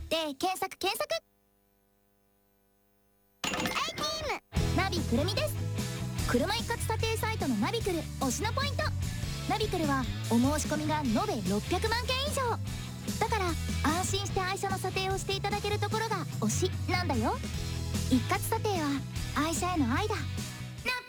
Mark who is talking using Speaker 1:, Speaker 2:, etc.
Speaker 1: で検索検索。ナビくるみです。車一括査定サイトのナビクル推しのポイント。ナビクルはお申し込みが延べ600万件以上だから、安心して愛車の査定をしていただけるところが推しなんだよ。一括査定は愛車への愛だ。